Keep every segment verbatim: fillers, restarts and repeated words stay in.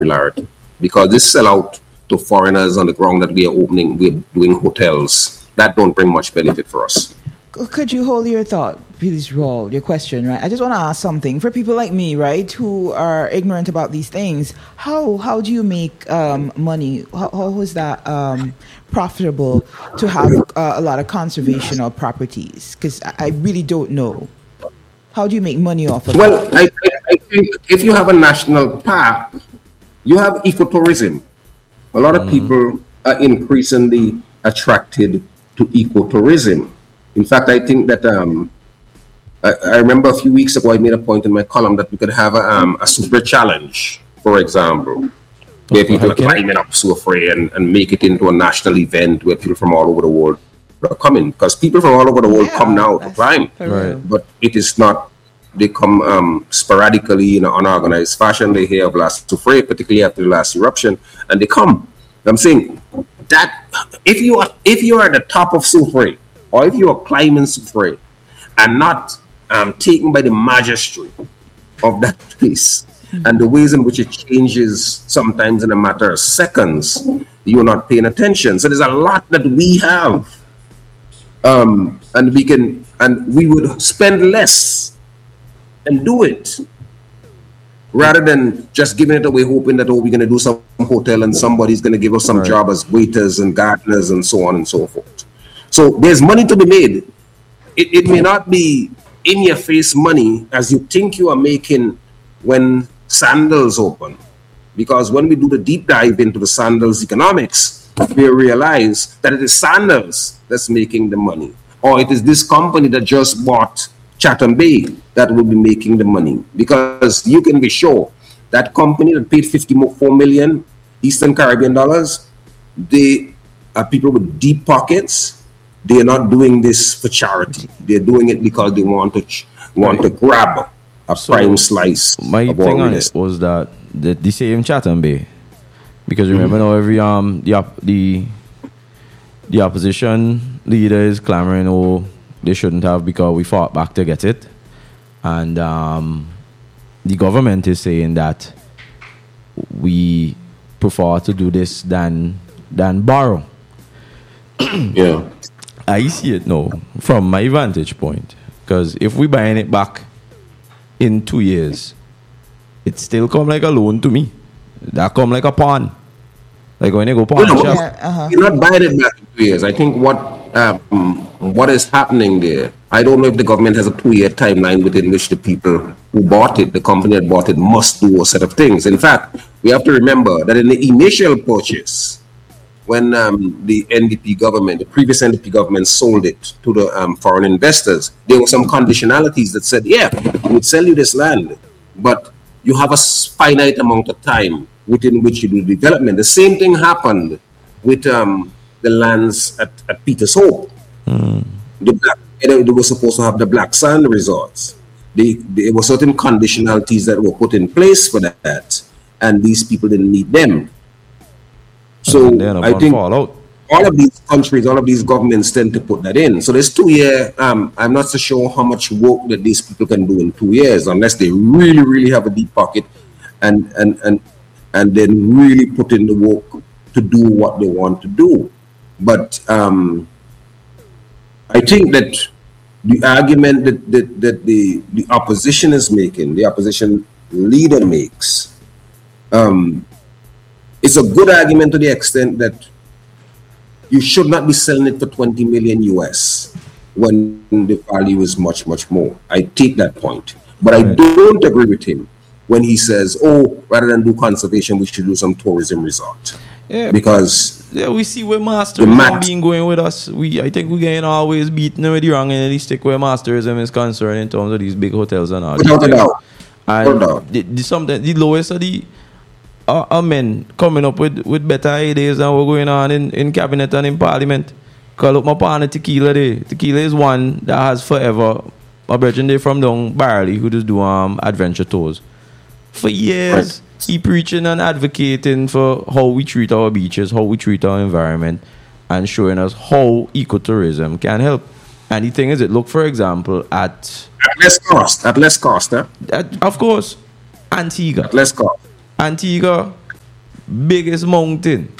popularity because they sell out to foreigners on the ground that we are opening, we're doing hotels. That don't bring much benefit for us. Could you hold your thought, please, roll your question, right? I just want to ask something for people like me, right, who are ignorant about these things. How how do you make um, money? How, how is that um, profitable to have uh, a lot of conservational properties? Because I, I really don't know. How do you make money off of well, that? Well, I, I think if you have a national park, you have ecotourism. A lot of mm-hmm. people are increasingly attracted to ecotourism. In fact, I think that um, I, I remember a few weeks ago I made a point in my column that we could have a, um, a super challenge, for example, where people okay. climbing up Soufriere and, and make it into a national event where people from all over the world are coming. Because people from all over the world yeah, come now to climb, right. but it is not. They come um, sporadically in an unorganized fashion. They hear of last Soufriere, particularly after the last eruption, and they come. I'm saying that if you are if you are at the top of Soufriere, or if you are climbing Soufriere and not um, taken by the majesty of that place mm-hmm. and the ways in which it changes sometimes in a matter of seconds, you're not paying attention. So there's a lot that we have, um, and we can, and we would spend less and do it rather than just giving it away, hoping that, oh, we're going to do some hotel and somebody's going to give us some right. job as waiters and gardeners and so on and so forth. So there's money to be made. It, it may not be in your face money as you think you are making when Sandals open. Because when we do the deep dive into the Sandals economics, we realize that it is Sandals that's making the money. Or it is this company that just bought Chatham Bay that will be making the money. Because you can be sure that company that paid fifty-four million Eastern Caribbean dollars, they are people with deep pockets. They are not doing this for charity. They're doing it because they want to ch- want right. to grab a so prime slice. My of thing all on this. it was that the, the same Chatham Bay, because remember mm-hmm. now every um the op- the the opposition leader is clamoring, oh, they shouldn't have because we fought back to get it, and um the government is saying that we prefer to do this than than borrow. Yeah. I see it now from my vantage point, because if we buying it back in two years, it still come like a loan to me. That come like a pawn, like when you go pawn no, shop. Yeah, uh-huh. You're not buying it back in two years. I think what um, what is happening there. I don't know if the government has a two-year timeline within which the people who bought it, the company that bought it, must do a set of things. In fact, we have to remember that in the initial purchase, when um, the N D P government, the previous N D P government sold it to the um, foreign investors, there were some conditionalities that said, yeah, we'll sell you this land, but you have a finite amount of time within which you do development. The same thing happened with um, the lands at, at Peter's Hope. Mm. The black, they were supposed to have the Black Sand resorts. They, there were certain conditionalities that were put in place for that, and these people didn't meet them. So I think all of these countries, all of these governments tend to put that in. So this two year, um, I'm not so sure how much work that these people can do in two years, unless they really, really have a deep pocket and and and and then really put in the work to do what they want to do. But um, I think that the argument that, that, that the, the opposition is making, the opposition leader makes, um, it's a good argument to the extent that you should not be selling it for twenty million U S when the value is much, much more. I take that point. But I don't agree with him when he says, oh, rather than do conservation, we should do some tourism resort. Yeah, because yeah, we see where Masters are being going with us. We I think we're getting always beaten with the wrong end of the stick where Masterism is concerned in terms of these big hotels and all. Without a doubt. And Without a doubt. the, the, something, the lowest of the Are, are men coming up with, with better ideas than what's going on in, in cabinet and in parliament? Call up my partner Tequila there. Tequila is one that has forever a brethren there from down Barley who just do um adventure tours. For years, right. He preaching and advocating for how we treat our beaches, how we treat our environment, and showing us how ecotourism can help. And the thing is, it look, for example, at at less cost, at less cost, eh? At, of course, Antigua. At less cost. Antigua biggest mountain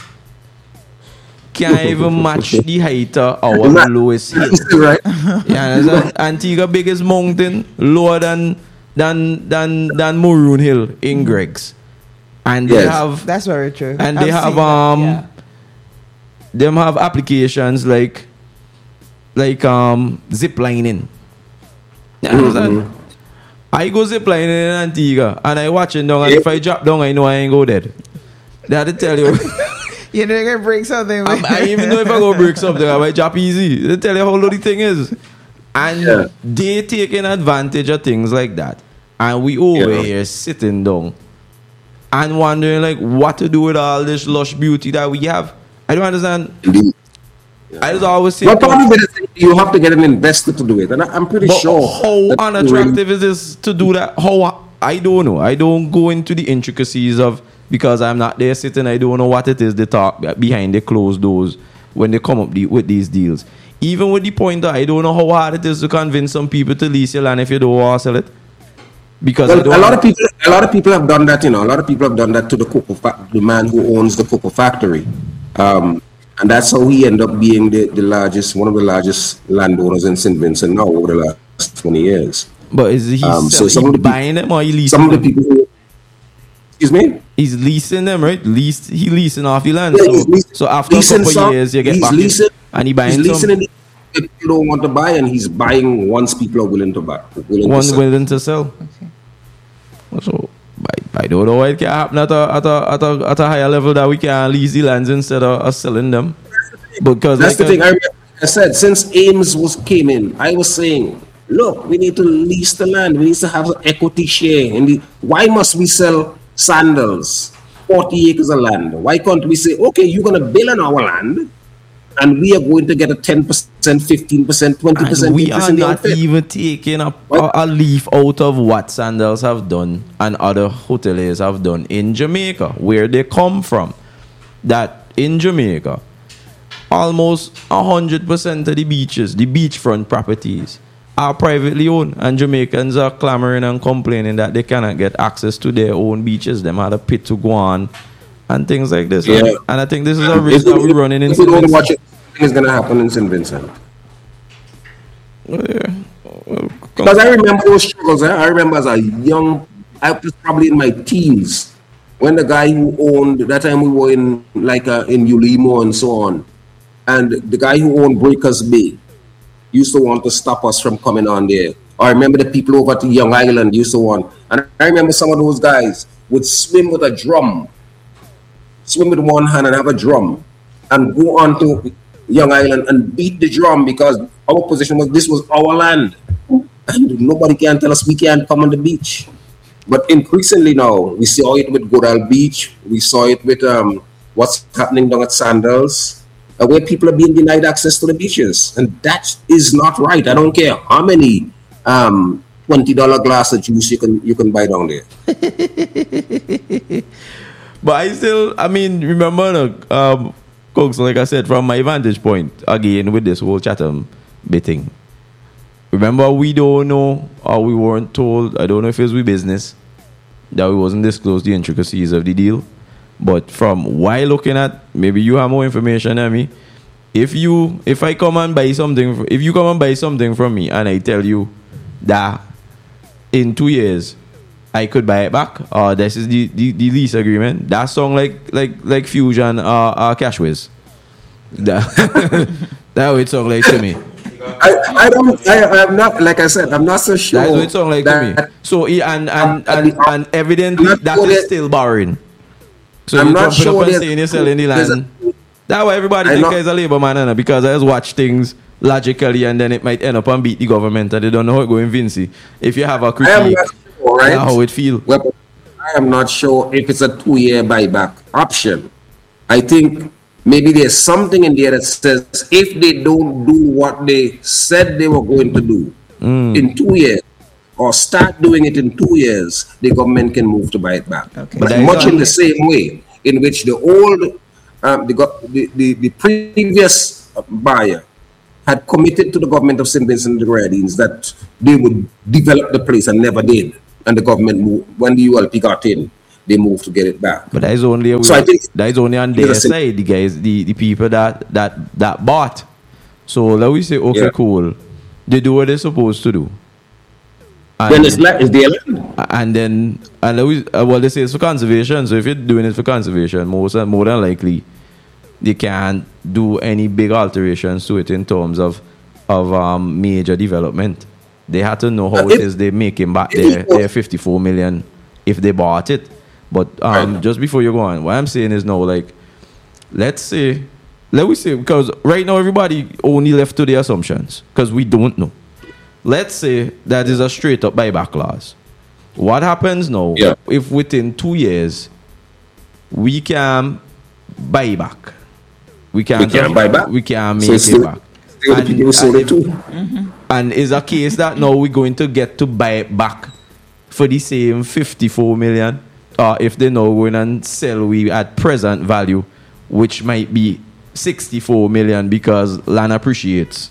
can't even match the height of our Not- lowest hill. right? Yeah, understand? Antigua biggest mountain lower than than than than Maroon Hill in Greg's, and they Yes. have That's very true. and I've they have seen that, um yeah. them have applications like like um zip lining. You understand? I go zip lining in Antigua and I watch it down, and if I drop down I know I ain't go dead. They had to tell you. You know, you're gonna break something. I'm, I even know if I go break something, I might drop easy. They tell you how low the thing is. And Yeah. they taking advantage of things like that. And we over Yeah. here sitting down and wondering like what to do with all this lush beauty that we have. I don't understand. Indeed. I just always say, But part of it is you have to get an investor to do it, and I, I'm pretty but sure. how that unattractive is this to do that? How I don't know. I don't go into the intricacies of, because I'm not there sitting. I don't know what it is they talk behind the closed doors when they come up the, with these deals. Even with the point that I don't know how hard it is to convince some people to lease your land if you don't want to sell it. Because I Well, don't a lot of people, a lot of people have done that. You know, a lot of people have done that to the cocoa, fa- the man who owns the cocoa factory, um, and that's how he ended up being the, the largest, one of the largest landowners in Saint Vincent now over the last twenty years. But is he, Um, sell, so some he of the peop- buying them or he leasing Some of the them? people who, excuse me. He's leasing them, right? Leased, he leasing off the land. Yeah, so, he's leas- so after a leasing couple some, years, you get he's back leasing, in, and he buying he's leasing some. in the, if people don't want to buy, and he's buying once people are willing to buy. Willing One to sell. willing to sell. So I, I don't know why it can happen at a, at, a, at, a, at a higher level that we can lease the lands instead of us selling them. Because That's like the a- thing. I, remember I said since Ames was came in, I was saying, look, we need to lease the land. We need to have an equity share. In the, why must we sell sandals, forty acres of land? Why can't we say, okay, you're going to build on our land, and we are going to get a ten percent, fifteen percent, twenty percent and we interest are in the not outfit? even taking a, a, What? a leaf out of what Sandals have done and other hoteliers have done in Jamaica, where they come from. That in Jamaica, almost one hundred percent of the beaches, the beachfront properties, are privately owned, and Jamaicans are clamoring and complaining that they cannot get access to their own beaches. Them had a pit to go on and things like this. Yeah. And, and I think this is a risk If that we, we're running in if we Saint don't Vincent. watch it, something is going to happen in Saint Vincent. Well, yeah. Well, Because I remember those struggles. Eh? I remember as a young, I was probably in my teens, when the guy who owned, that time we were in like uh, in Ulimo and so on, and the guy who owned Breakers Bay used to want to stop us from coming on there. I remember the people over to Young Island used to want, and I remember some of those guys would swim with a drum, swim with one hand and have a drum, and go on to Young Island and beat the drum because our position was this was our land. And nobody can tell us we can't come on the beach. But increasingly now, we saw it with Goodall Beach. We saw it with um, what's happening down at Sandals, uh, where people are being denied access to the beaches. And that is not right. I don't care how many um, twenty dollar glass of juice you can you can buy down there. But I still, I mean, remember, no, um, Cooks, like I said, from my vantage point, again, with this whole Chatham bit thing. Remember, we don't know, or we weren't told, I don't know if it was we business, that we wasn't disclosed the intricacies of the deal. But from why looking at, maybe you have more information than me. If you, if I come and buy something, if you come and buy something from me and I tell you that in two years, I could buy it back, or this is the, the, the lease agreement, that sound like like like Fusion or uh, uh, Cashways. That, that would sound like to me. I, I don't I I'm not like I said, I'm not so sure. That's what it sound like to that- me. So he- and and I'm- and, and evidently I'm not that sure is that- still borrowing. So I'm you not jumping sure up and that- saying you're selling the there's a- land. That's why everybody I think know- he's a labor man, innit? Because I just watch things logically and then it might end up and beat the government and they don't know how it going, Vinci. If you have a I am critique, not sure, right? that's how it feel. Well, I am not sure if it's a two-year buyback option. I think maybe there's something in there that says if they don't do what they said they were going to do in two years, or start doing it in two years, the government can move to buy it back. Okay. But But there much is in a- the same way in which the old, um, the, go- the, the, the previous buyer had committed to the government of Saint Vincent and the Grenadines that they would develop the place and never did. And the government moved when the U L P got in. they move to get it back. But that is only So I think that is only on their side, the guys, the, the people that that that bought. So let we say, okay, Yeah. cool, they do what they're supposed to do. And, then it's like it's their land. and then and let we, uh, well, they say it's for conservation. So if you're doing it for conservation, most more than likely, they can't do any big alterations to it in terms of of um, major development. They had to know how Uh, it if- is they making back if their, it was- their fifty-four million if they bought it. But um, Right. just before you go on, what I'm saying is now, like, let's say, let we say, because right now everybody only left to the assumptions because we don't know. Let's say that is a straight up buyback clause. What happens now Yeah. if within two years we can buy back? We can We can't buy back. We can make So it's it still- back. Still the And- people who sold and it too. And is a case that now we're going to get to buy it back for the same fifty-four million, or if they now going and sell we at present value, which might be sixty-four million because land appreciates.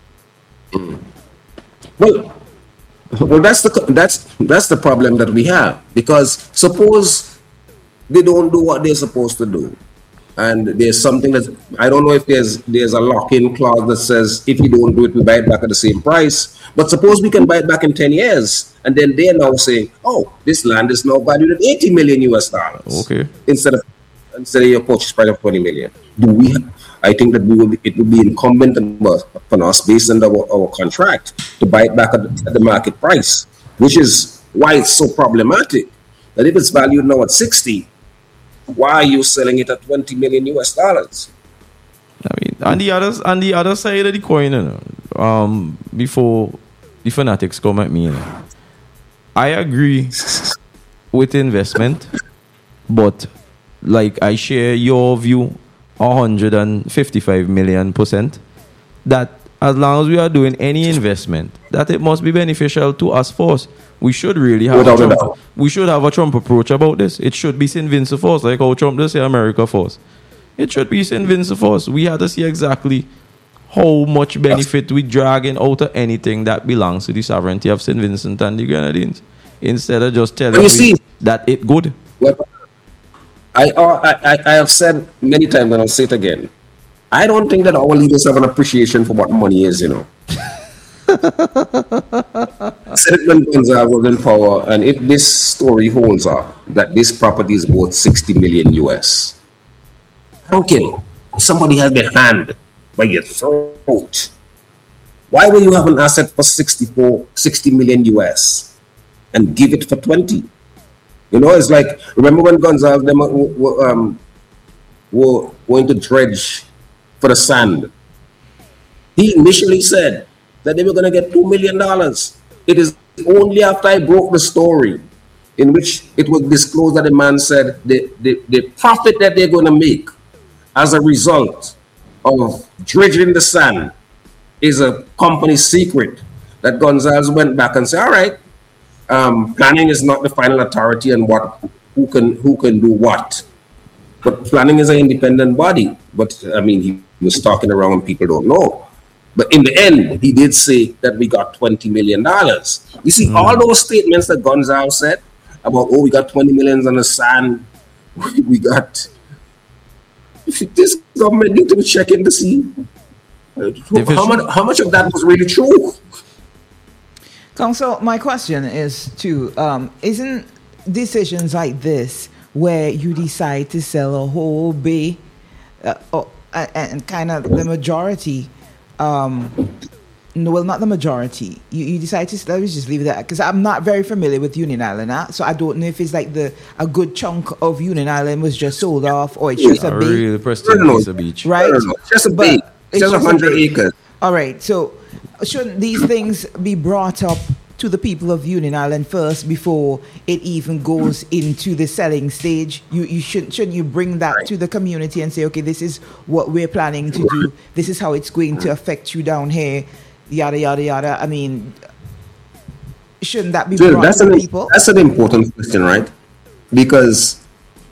Well, well, that's the that's that's the problem that we have, because suppose they don't do what they're supposed to do, and there's something that I don't know if there's there's a lock-in clause that says if you don't do it, we buy it back at the same price. But suppose we can buy it back in ten years, and then they're now saying, "Oh, this land is now valued at eighty million U S dollars." Okay. Instead of instead of your purchase price of twenty million. Do we? I think that we will. It would be incumbent upon us, based on our, our contract, to buy it back at the, at the market price, which is why it's so problematic. That if it's valued now at sixty, why are you selling it at twenty million U S dollars? I mean, on the other on the other side of the coin, you know, um, before the fanatics come at me, you know, I agree with investment, but like I share your view, one hundred fifty-five million percent, that as long as we are doing any investment, that it must be beneficial to us first. We should really have Without a a Trump, doubt. we should have a Trump approach about this. It should be Saint Vincent first, like how Trump does say America first. It should be Saint Vincent first. We have to see exactly how much benefit we dragging out of anything that belongs to the sovereignty of Saint Vincent and the Grenadines, instead of just telling Well, you we see- that it good. Well, I, uh, I, I, I have said many times, and I'll say it again. I don't think that our leaders have an appreciation for what money is, you know. I said it when Gonzalo was in power, and if this story holds up, that this property is worth sixty million U S, I don't care. Somebody has their hand by your throat. Why will you have an asset for sixty-four, sixty million U S and give it for twenty? You know, it's like, remember when Gonzalo them were, were, um, were going to dredge for the sand? He initially said that they were going to get two million dollars. It is only after I broke the story in which it was disclosed that the man said the, the, the profit that they're going to make as a result of dredging the sand is a company secret, that Gonzalez went back and said, all right, um, planning is not the final authority on what who can who can do what. But planning is an independent body. But I mean, he was talking around and people don't know. But in the end, he did say that we got twenty million dollars. You see, mm. all those statements that Gonzalez said about, oh, we got twenty millions on the sand, we got. This government need to be checking to see how much, how much of that was really true. Council, my question is too, um, isn't decisions like this where you decide to sell a whole bay uh, oh, and kind of the majority, um, no, well, not the majority, you, you decide to, let me just leave it at that, because I'm not very familiar with Union Island, huh? So I don't know if it's like the a good chunk of Union Island was just sold off, or it's just a a bay. really pristine piece of beach. Right? It's just a But bay. It's just a hundred acres. All right. So shouldn't these things be brought up to the people of Union Island first before it even goes into the selling stage? You you shouldn't shouldn't you bring that Right. to the community and say, okay, this is what we're planning to do. This is how it's going to affect you down here. Yada yada yada. I mean, shouldn't that be So brought that's to an the people? that's an important question, right? Because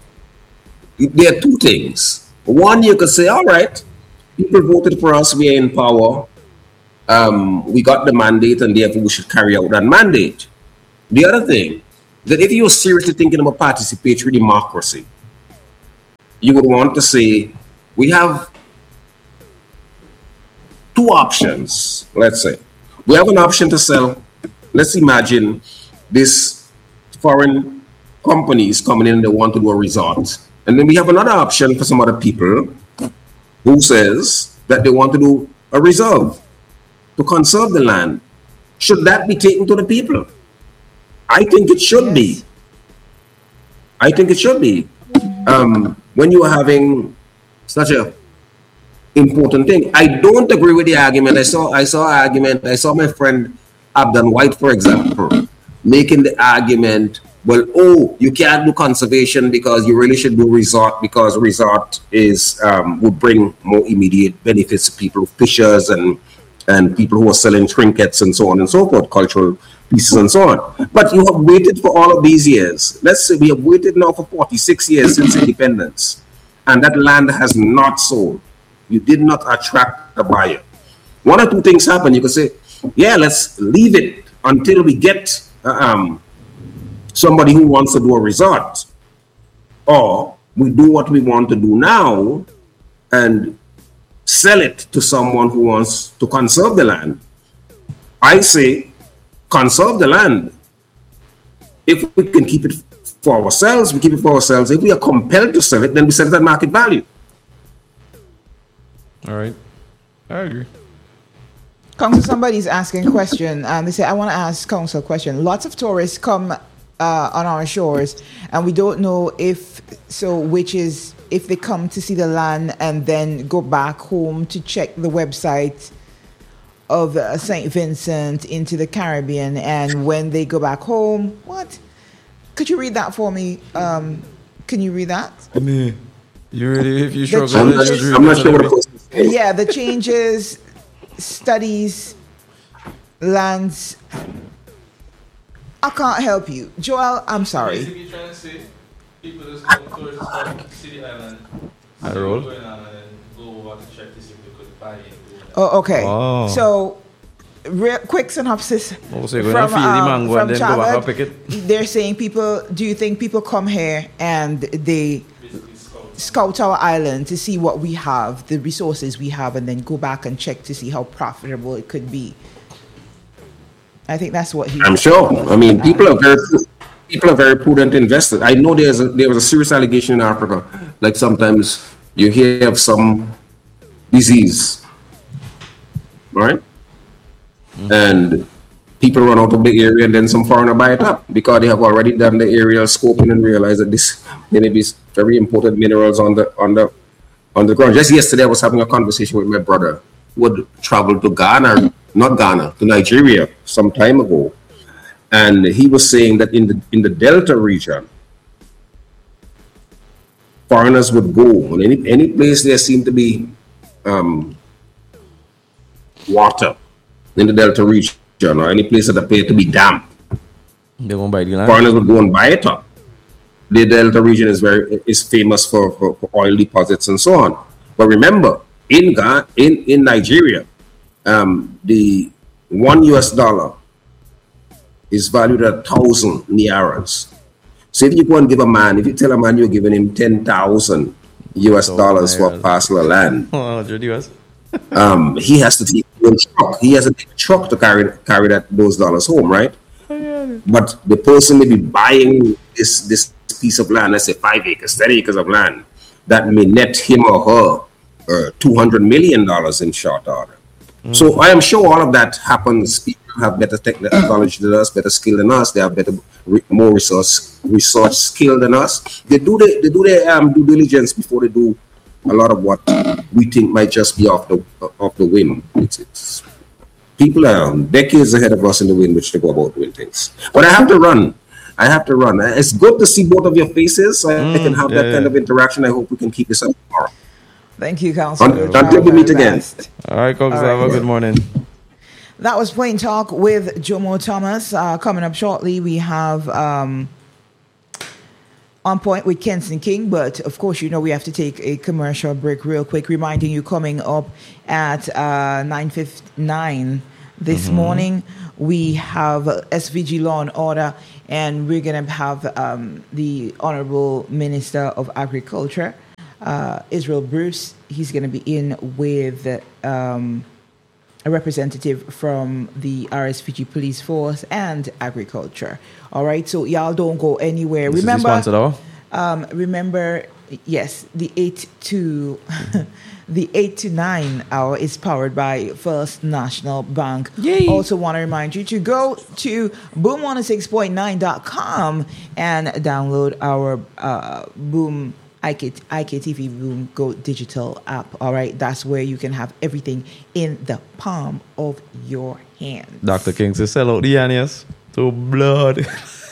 there are two things. One, you could say, all right, people voted for us, we are in power. Um, we got the mandate, and therefore we should carry out that mandate. The other thing that if you were seriously thinking about participatory democracy, you would want to say, we have two options, let's say. We have an option to sell. Let's imagine this foreign companies coming in and they want to do a resort. And then we have another option for some other people who says that they want to do a reserve to conserve the land. Should that be taken to the people? I think it should yes. be. I think it should be. Um, when you are having such a important thing, I don't agree with the argument. I saw, I saw argument. I saw my friend Abdon White, for example, making the argument. Well, oh, you can't do conservation because you really should do resort because resort is um, would bring more immediate benefits to people, fishers and and people who are selling trinkets and so on and so forth, cultural pieces and so on. But you have waited for all of these years. Let's say we have waited now for forty-six years since independence, and that land has not sold. You did not attract a buyer. One or two things happen. You could say, yeah, let's leave it until we get um, somebody who wants to do a resort. Or we do what we want to do now and sell it to someone who wants to conserve the land. I say, conserve the land. If we can keep it for ourselves, we keep it for ourselves. If we are compelled to sell it, then we sell it at market value. All right. I agree. Council, somebody's asking a question. Um, they say, I want to ask Council a question. Lots of tourists come uh, on our shores, and we don't know if, so which is, if they come to see the land and then go back home to check the website of uh, Saint Vincent into the Caribbean, and when they go back home, what? Could you read that for me? Um, can you read that? I mean, you really, if you struggle, I'm not, just read I'm not sure what it was. Yeah, the changes, studies, lands. I can't help you. Joel, I'm sorry. Basically trying to say people just come towards the City Island. I roll. Going on and then go over to check to see if they could buy it. Oh, okay. Oh. So, real quick synopsis. Oh, so you're going to feed the mango and then go back and pick it? They're saying people, do you think people come here and they scout our island to see what we have, the resources we have, and then go back and check to see how profitable it could be? I think that's what he. I'm sure. I mean, people are very people are very prudent investors. I know there's a, there was a serious allegation in Africa, like sometimes you hear of some disease, right? Mm-hmm. And people run out of the area, and then some foreigner buy it up because they have already done the aerial scoping and realize that this there may be very important minerals on the on the on the ground. Just yesterday, I was having a conversation with my brother who had traveled to Ghana, not Ghana, to Nigeria some time ago, and he was saying that in the in the Delta region, foreigners would go on any any place there seemed to be um, water in the Delta region, or any place that appeared to be damp. They won't buy the land. Foreigners would go and buy it up. The Delta region is very is famous for, for, for oil deposits and so on. But remember, in Ghana, in, in Nigeria, um, the one U S dollar is valued at a thousand Nairas. So if you go and give a man, if you tell a man you're giving him ten thousand U S dollars for a parcel of land, oh, U S um, he has to take a truck. He has to take a truck to carry carry that those dollars home, right? But the person may be buying this this piece of land, let's say five acres, ten acres of land, that may net him or her uh, two hundred million dollars in short order. Mm. So I am sure all of that happens. People have better technology than us, better skill than us. They have better, more resource resource skill than us. They do the, they do their um, due diligence before they do a lot of what we think might just be off the off the whim. It's, it's people are decades ahead of us in the way in which they go about doing things. But I have to run. I have to run. It's good to see both of your faces, so mm, I can have yeah, that kind yeah. of interaction. I hope we can keep this up tomorrow. Thank you, Councillor. Until we meet again. All right, folks. All right, have a good morning. That was Plain Talk with Jomo Thomas. Uh, coming up shortly, we have um, On Point with Kenson King. But, of course, you know we have to take a commercial break real quick, reminding you coming up at uh, nine fifty-nine This morning, we have S V G Law and Order, and we're going to have um, the Honorable Minister of Agriculture, uh, Israel Bruce. He's going to be in with um, a representative from the R S V G Police Force and Agriculture. All right, so y'all don't go anywhere. This remember, is the sponsor, though? um, remember, yes, the eight to the eight to nine hour is powered by First National Bank. Yay. Also, want to remind you to go to boom one oh six point nine dot com and download our uh, Boom I K, I K T V Boom Go Digital app. All right, that's where you can have everything in the palm of your hand. Doctor King says, sell out the Yannias to blood.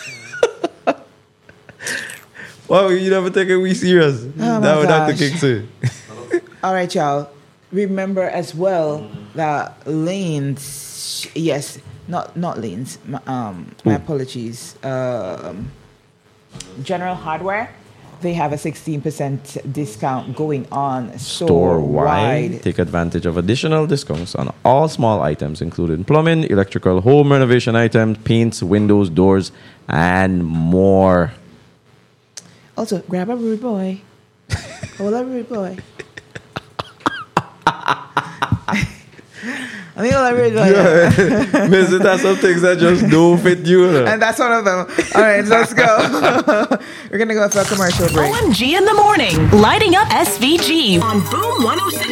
Wow, you never take it we serious. my That what Doctor gosh. King say. All right, y'all. Remember as well that lanes, yes, not not lanes. m- Um, my apologies. Um, General Hardware, they have a sixteen percent discount going on store Store-wide. wide. Take advantage of additional discounts on all small items, including plumbing, electrical, home renovation items, paints, windows, doors, and more. Also, grab a rude boy. Hold a rude boy. I mean, hold a rude boy. Mister, that's some things that just don't fit you. no? And that's one of them. All right, let's go. We're going to go for a commercial break. O M G in the morning, lighting up S V G on Boom one oh six